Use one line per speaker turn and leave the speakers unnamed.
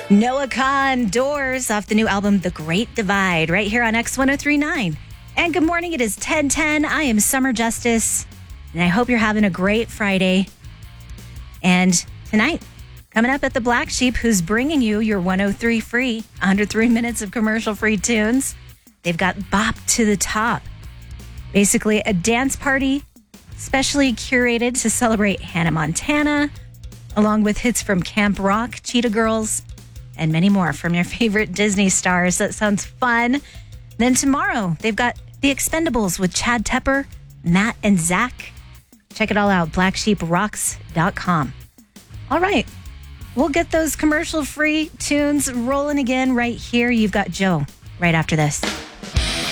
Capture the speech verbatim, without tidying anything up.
Noah Kahn, Doors, off the new album, The Great Divide, right here on X ten thirty-nine. And good morning, it is ten ten. I am Summer Justice, and I hope you're having a great Friday. And tonight, coming up at the Black Sheep, who's bringing you your one oh three free, one hundred three minutes of commercial-free tunes. They've got Bop to the Top. Basically, a dance party specially curated to celebrate Hannah Montana, along with hits from Camp Rock, Cheetah Girls, and many more from your favorite Disney stars. That sounds fun. Then tomorrow, they've got The Expendables with Chad Tepper, Matt, and Zach. Check it all out, black sheep rocks dot com. All right, we'll get those commercial-free tunes rolling again right here. You've got Joe right after this.